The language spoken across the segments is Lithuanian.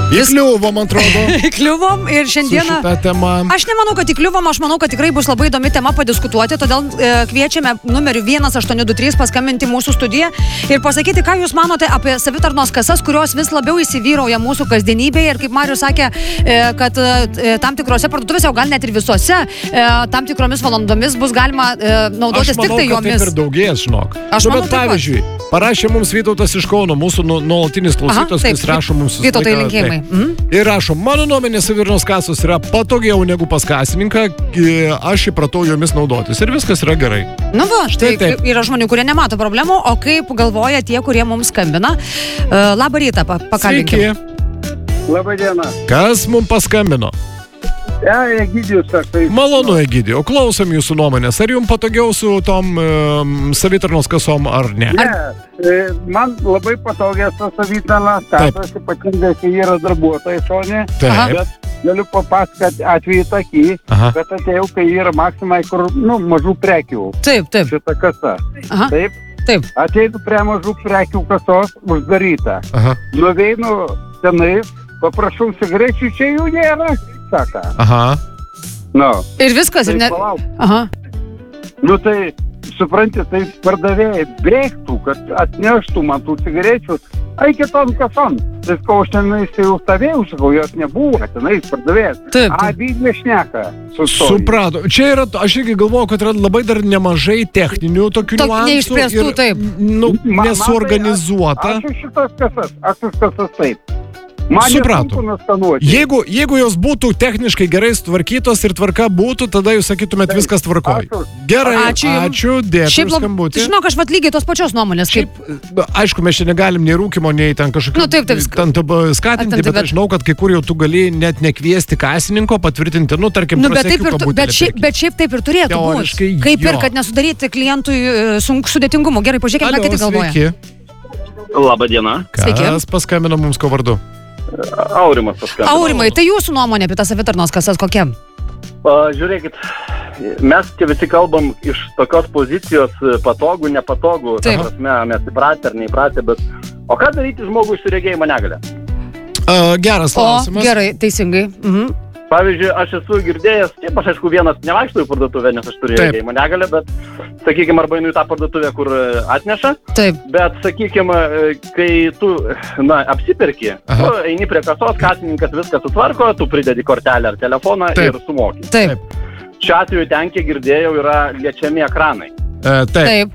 Įkliuvom, atrodo. Įkliuvom ir šiandieną... Aš nemanau, kad įkliuvom, aš manau, kad tikrai bus labai įdomi tema padiskutuoti, todėl kviečiame numeriu 1823 paskambinti mūsų studiją ir pasakyti, ką jūs manote apie savitarnos kasas, kurios vis labiau įsivyrauja mūsų kasdienybėje ir kaip Marius sakė, kad tam tikrose parduotuvėse, o gal net ir visose, tam tikromis valandomis bus galima naudotis tik tai jomis. Aš manau, kad taip ir daugės, žinok. Bet pavyzdžiui, parašė mums Vytautas iš Kauno, mūsų nuolatinis klausytojas, kuris rašo mums Vytautai linkėjimai. Ir rašo, mano nuomonė savitarnos kasos yra patogiau negu pas kasininką, aš įpratau jomis naudotis ir viskas yra gerai. Nu va, štai yra žmonių, kurie nemato problemų, o kaip galvoja tie, kurie mums skambina. Labą rytą, pakalbėkime. Sveiki. Labą dieną. Kas mums paskambino? Egidijus, sakai. Malonu, Egidijau, klausom jūsų nuomonės. Ar jums patogiau su tom savitarnos kasom ar ne? Man labai patogiai su savitarnos kasos, ypatingai, kai yra darbuotojai šonė. Bet galiu papasakoti atvejį tokį, kad atėjau, kai yra maksimai, kur, mažų prekių. Taip. Šita kasa. Taip. Atėjau prie mažų prekių kasos, uždaryta. Nuveinu tenai, paprašau cigarečių, čia jų nėra. Saka. Ir viskas, ir ne... Tai, supranti, tai pardavėjai bėgtų, kad atneštų man tų cigarečių, eikit tom kasom. Tai ko aš tenais jau stovėjau, sakau, jos nebuvo, tenais pardavėjas. Abydė šneka. Suprato. Čia yra, aš irgi galvoju, kad yra labai dar nemažai techninių tokių niuansų. Neišspręstų, taip. Nesuorganizuota. Aš šitas kasas taip. Suprato. Jeigu jos būtų techniškai gerai sutvarkytos ir tvarka būtų, tada jūs sakytumėt viskas tvarkoj. Gerai, ačiū, dėkui už skambutį. Žinok, aš lygiai tos pačios nuomonės. Aišku, mes čia negalim nei rūkimo, nei ten kažkokių skatinti, bet aš žinau, kad kai kur jau tu gali net nekviesti kasininko, patvirtinti, tarkim, prasiekiuko butelį. Bet šiaip taip ir turėtų būti. Kaip ir, kad nesudaryti klientui sudėtingumo. Gerai, pažiūrėkime, ką kiti galvoja. Labą dieną. Kas paskambino mums ko vardu? Aurimas paskambino. Aurimai, tai jūsų nuomonė apie tas savitarnos kasas kokia? Žiūrėkit, mes čia visi kalbam iš tokios pozicijos patogu, nepatogu. Ta prasme, mes įpratę ar neįpratę, bet o ką daryti žmogui su regėjimo negalia? Geras klausimas. Gerai, teisingai. Pavyzdžiui, aš esu girdėjęs, aš aišku vienas nevaikštau į parduotuvę, nes aš turiu regėjimo negalią, bet, sakykime, arba einu į tą parduotuvę, kur atneša. Taip. Bet, sakykime, kai tu, apsiperki, tu eini prie kasos, kasininkas viską sutvarko, tu pridedi kortelę ar telefoną ir sumoki. Taip. Šiuo atveju ten, kiek girdėjau, yra liečiami ekranai. Taip.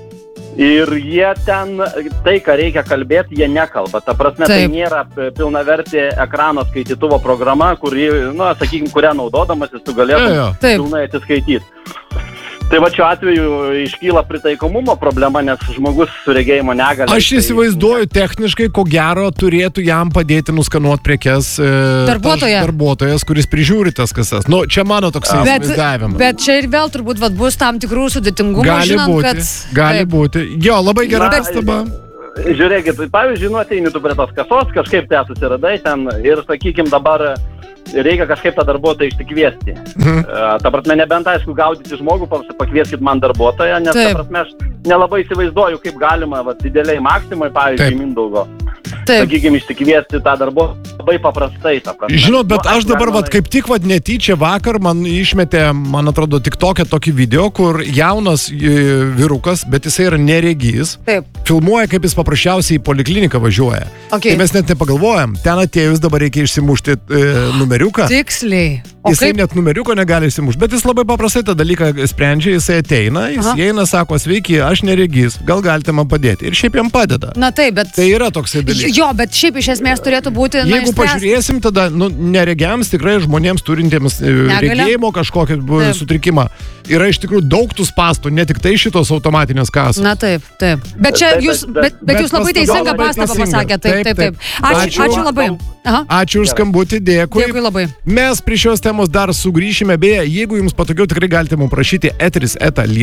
Ir jie ten, tai, ką reikia kalbėti, jie nekalba. Ta prasme, tai nėra pilnavertė ekrano skaitytuvo programa, kuri, sakykime, kurią naudodamasis tu galėtum pilnai atsiskaityti. Tai va šiuo atveju iškyla pritaikomumo problema, nes žmogus su regėjimo negalia. Aš įsivaizduoju techniškai, ko gero turėtų jam padėti nuskanuoti prekes darbuotojas, kuris prižiūri tas kasas. Čia mano toks įsivaizdavimas. Bet čia ir vėl turbūt bus tam tikrų sudėtingumų, Gali būti. Jo, labai gera pastaba. Žiūrėkit, pavyzdžiui, ateini tu prie tos kasos, kažkaip tai susiradai ten ir, sakykim, dabar reikia kažkaip tą darbuotoją išsikviesti. Ta prasme, nebent aišku gaudyti žmogų, pakvieskit man darbuotoją, nes ta prasme, aš nelabai įsivaizduoju, kaip galima dideliai Maksimai, pavyzdžiui, Mindaugo, sakykime, išsikviesti tą darbuotoją labai paprastai. Žinot, bet aš dabar kaip tik netyčia vakar man išmetė, man atrodo, tik tokį video, kur jaunas vyrukas, bet jisai yra neregys, filmuoja, kaip jis paprasčiausiai į polikliniką važiuoja. Tai mes net nepagalvojam, ten atėjus dabar reikia išsimušti numeriuką. Tiksliai. Jisai net numeriuko negali išsimušti, bet jis labai paprastai tą dalyką sprendžia, jisai ateina, jis įeina, sako, sveiki, aš neregys, gal galite man padėti. Ir šiaip jam padeda. Na taip, bet... Tai yra toksai dalykas. Jo, bet šiaip iš esmės turėtų būti... Jeigu pažiūrėsim, tada neregiams, tikrai žmonėms turintiems regėjimo kažkokį sutrikimą, yra iš tikrųjų daug tų spąstų, ne tik tai šitos automatinės kasos. Na taip. Bet čia jūs labai teisingą pastabą pasakėte. Taip. Ačiū labai. Ačiū už skambutį, dėkui. Dėkui labai. Mes prie šios temos dar sugrįšime, beje, jeigu jums patogiau, tikrai galite mums prašyti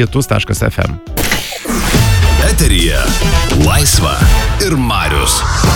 eteris@lietus.fm. Eteryje Laisva ir Marius.